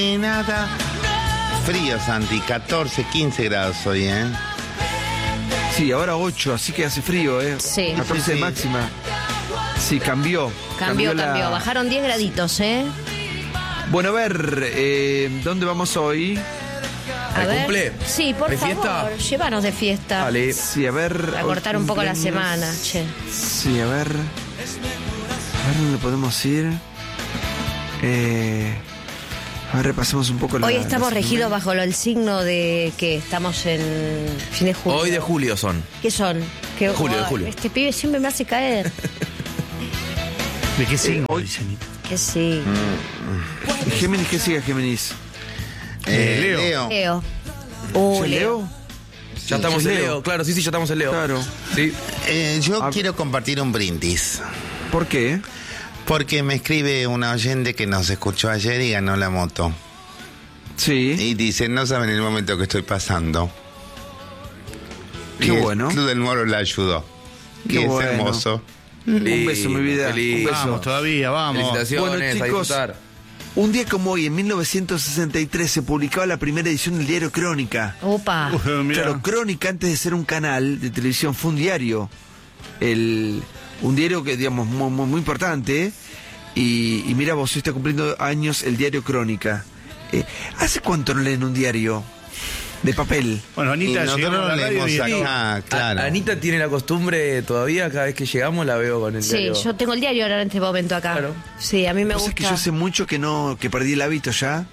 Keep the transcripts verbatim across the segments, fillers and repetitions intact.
Nada. Frío, Santi, catorce, quince grados hoy, ¿eh? Sí, ahora ocho, así que hace frío, ¿eh? Sí. catorce Sí, de sí. máxima. Sí, cambió. Cambió, la- cambió. Bajaron diez graditos, ¿eh? Bueno, a ver, eh, ¿dónde vamos hoy? A ¿Hay ver. cumple? Sí, por ¿Hay favor, fiesta? llévanos de fiesta. Vale. Sí, a ver. A hoy cortar un poco la cumpleaños. semana, che. Sí, a ver. A ver dónde podemos ir. Eh, a ver, repasemos un poco la. Hoy estamos la regidos semana. bajo lo- el signo de que estamos en fin de julio. Hoy de julio son. ¿Qué son? ¿Qué, Julio, de oh, julio. Este pibe siempre me hace caer. ¿De qué signo? hoy- dice Anita? Que sí. ¿Y Géminis qué sigue Géminis? Eh, Leo. Leo. Leo. Uh, ¿Sí, Leo. Ya estamos ¿es en Leo? Leo. Claro, sí, sí, ya estamos en Leo. Claro. Sí. Eh, yo Ah. quiero compartir un brindis. ¿Por qué? Porque me escribe una oyente que nos escuchó ayer y ganó la moto. Sí. Y dice, no saben el momento que estoy pasando. Qué Y bueno. El Club del Moro la ayudó. Qué Que es bueno. hermoso. Un beso, mi vida. Feliz. Un beso. Vamos, todavía, vamos. Felicitaciones, Bueno, a chicos, disfrutar. Un día como hoy, en mil novecientos sesenta y tres, se publicaba la primera edición del diario Crónica. Opa. Uh, mirá. Claro, Crónica, antes de ser un canal de televisión, fue un diario. El, un diario que, digamos, muy, muy, muy importante. ¿eh? Y, y mira vos, hoy está cumpliendo años el diario Crónica. Eh, ¿Hace cuánto no leen un diario de papel? Bueno, Y Anita, nosotros llegamos a la lo radio leemos y- acá, claro. A- Anita tiene la costumbre todavía, cada vez que llegamos la veo con el Sí, diario. yo tengo el diario ahora en este momento acá. Claro. Sí, a mí me Vos gusta. sabés que yo hace mucho que no, que perdí el hábito ya.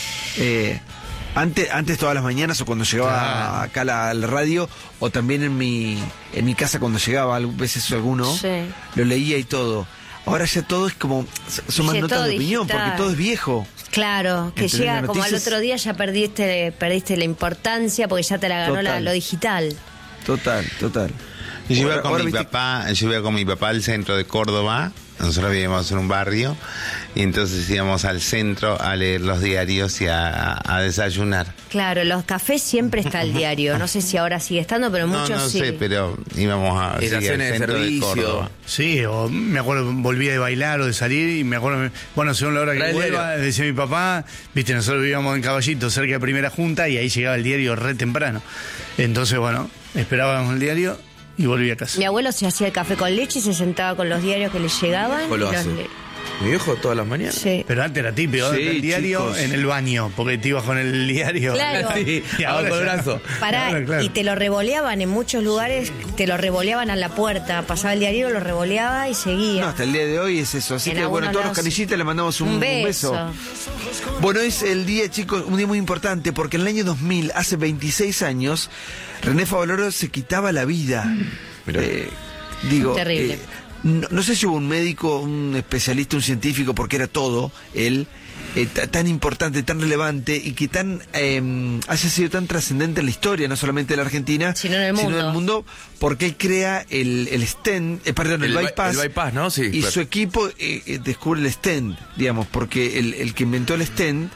Eh, antes, antes todas las mañanas o cuando llegaba Claro. acá a la, a la radio o también en mi, en mi casa cuando llegaba, a veces alguno, Sí. lo leía y todo. Ahora ya todo es como, son más Sí, notas todo de opinión digital. porque todo es viejo. Claro, que ¿Entendés? llega Las como al noticias- otro día ya perdiste, perdiste la importancia porque ya te la ganó la- Total. lo digital. Total, total. Yo iba Ahora- con ahora mi viste- papá, yo iba con mi papá al centro de Córdoba. Nosotros vivíamos en un barrio y entonces íbamos al centro a leer los diarios y a, a desayunar. Claro, en los cafés siempre está el diario. No sé si ahora sigue estando, pero No, muchos no sí. sé, pero íbamos a sí, al Estaciones de centro de servicio. Córdoba. Sí, o me acuerdo, volvía de bailar o de salir y me acuerdo, bueno, según la hora que Trae el vuelva, diario. decía mi papá, viste, nosotros vivíamos en Caballito, cerca de Primera Junta, y ahí llegaba el diario re temprano. Entonces, bueno, esperábamos el diario y volví a casa. Mi abuelo se hacía el café con leche y se sentaba con los diarios que le llegaban. ¿Cómo lo y los hace? le- Mi viejo todas las mañanas. Sí. Pero antes era típico, Sí, el diario chicos. en el baño, porque te ibas con el diario. Claro. Sí, Y ahora abajo del ya- brazo. Pará, Claro, claro. y te lo revoleaban en muchos lugares, te lo revoleaban a la puerta. Pasaba el diario, lo revoleaba y seguía. No, hasta el día de hoy es eso. Así En que bueno, algunos todos los lados- canillitas le mandamos un, Un un beso. beso. Bueno, es el día, chicos, un día muy importante porque en el año dos mil, hace veintiséis años, René Favaloro se quitaba la vida. Mirá. Eh, digo, Terrible. eh, no, no sé si hubo un médico, un especialista, un científico, porque era todo, él, eh, ta- tan importante, tan relevante y que tan eh, haya sido tan trascendente en la historia, no solamente de la Argentina, Sino en el sino mundo. del mundo, porque él crea el, el stent, eh, perdón, el, El by- bypass. el bypass, ¿no? Sí, Y claro. su equipo eh, eh, descubre el stent, digamos, porque el, el que inventó el stent,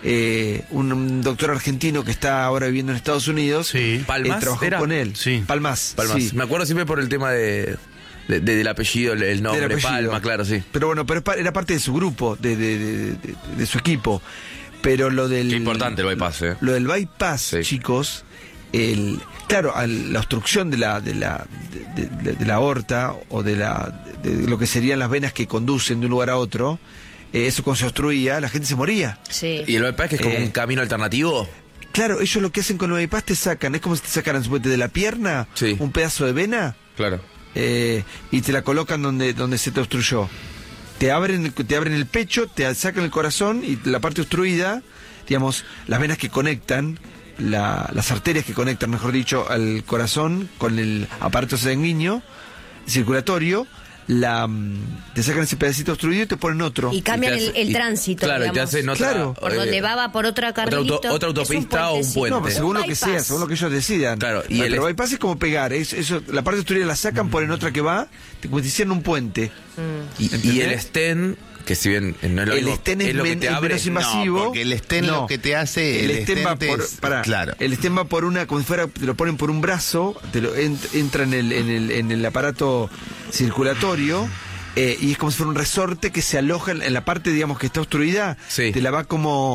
eh, un, un doctor argentino que está ahora viviendo en Estados Unidos, Sí. Palmas, eh, trabajó ¿era? con él. Sí. Palmas. Palmas. sí. Me acuerdo siempre por el tema de, de- de- del apellido, el, el nombre, Del apellido. Palma, claro, sí. Pero bueno, pero es pa- era parte de su grupo, de, de, de- de- de su equipo. Pero lo del... Qué importante el bypass, ¿eh? Lo del bypass, Sí. chicos, el claro, al- la obstrucción de la de la de, de- de la aorta o de la de lo que serían las venas que conducen de un lugar a otro, eh, eso cuando se obstruía, la gente se moría. Sí. Y el bypass, que es como Eh. un camino alternativo. Claro, ellos lo que hacen con el bypass te sacan, es como si te sacaran suponete, de la pierna Sí. un pedazo de vena Claro. eh, y te la colocan donde, donde se te obstruyó. Te abren, te abren el pecho, te sacan el corazón y la parte obstruida, digamos, las venas que conectan, la- las arterias que conectan, mejor dicho, al corazón con el aparato sanguíneo, circulatorio, la, mm, te sacan ese pedacito obstruido y te ponen otro. Y cambian Y te el, hace- el y- tránsito, Claro, y te digamos. hacen otra. Claro. Por eh, donde va, va por otra otra carrilito. auto- otra Es un autopista o un puentecito. puente. No, pero según lo que Bypass. sea, según lo que ellos decidan. Claro, y y el- pero bypass es como pegar, es, eso, la parte obstruida la sacan, ponen otra que va, te, como si hicieran un puente. Y, y ¿Entendés? el stent, que si bien no es lo El mismo, stent es, lo que men- te es abre. menos invasivo. No, porque el stent No. lo que te hace, el, el stent va stent por, es- pará, claro. el stent va por una, como si fuera, te lo ponen por un brazo, te lo ent- entra en el, en el, en el aparato circulatorio. Eh, y es como si fuera un resorte que se aloja en, en la parte, digamos, que está obstruida, Sí. te la va como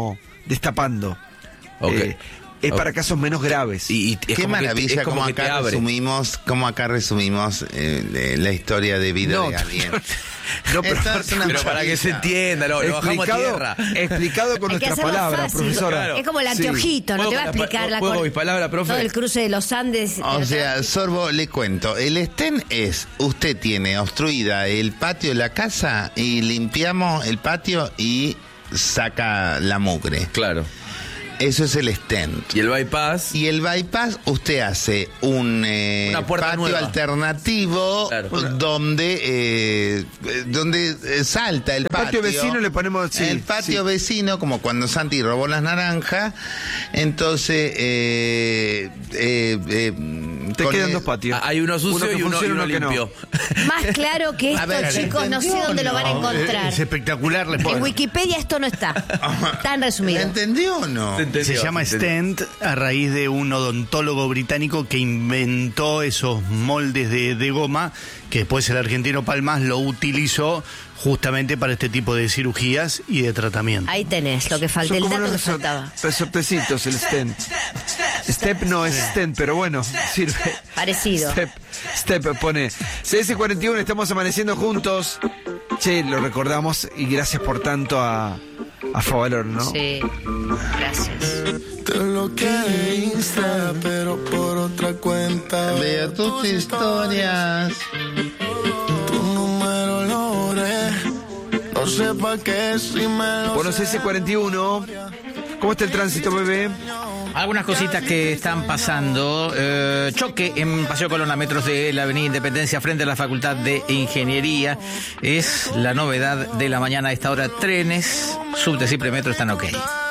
destapando. Ok. Eh, es Ok. para casos menos graves. Y, y es Qué como que te- maravilla es como como que te acá abre. resumimos, como acá resumimos eh, de la historia de vida No, de alguien. No, pero, Esto es una Pero para que se entienda, lo, lo bajamos a explicado, tierra. explicado con Hay que nuestra hacerlo palabra, fácil. profesora. Claro. Es como el Sí. anteojito, no ¿Puedo te va a con la- explicar la puedo cor- con mis palabras, profe? Todo el cruce de los Andes. O sea, Sorbo, le cuento, el estén es, usted tiene obstruida el patio de la casa y limpiamos el patio y saca la mugre. Claro. Eso es el stent. Y el bypass. Y el bypass, usted hace un eh, Una puerta patio nueva. alternativo Claro. donde eh, donde eh, salta el, El patio vecino le ponemos, sí, el patio sí. vecino, como cuando Santi robó las naranjas. Entonces eh, eh, eh, Te con quedan el- dos patios. Ah, hay uno sucio que y uno, y funciona, uno que no. limpio. Más claro que A esto, ver, chicos, no sé ¿entendió dónde o lo van a no? encontrar. Es espectacular. le En pongo. Wikipedia esto no está. Tan resumido. ¿Entendió o no? Se entendió, Se llama se entendió. stent a raíz de un odontólogo británico que inventó esos moldes de, de goma que después el argentino Palmas lo utilizó justamente para este tipo de cirugías y de tratamiento. Ahí tenés lo que falta, Son el como dato que unos resor- faltaba. resortecitos, el stent. Step no es stent, pero bueno, sirve. Parecido. Step, step pone. C S cuarenta y uno, estamos amaneciendo juntos. Che, lo recordamos y gracias por tanto a, a Favalor, ¿no? Sí. Gracias. Te bloqueé de Insta, pero por otra cuenta Veo tus historias. tu número lo borré. No sé pa' qué si me lo Bueno, sé. C S cuarenta y uno. ¿Cómo está el tránsito, bebé? Algunas cositas que están pasando. Eh, choque en Paseo Colón a metros de la Avenida Independencia frente a la Facultad de Ingeniería. Es la novedad de la mañana a esta hora. Trenes, subtes y premetro están ok.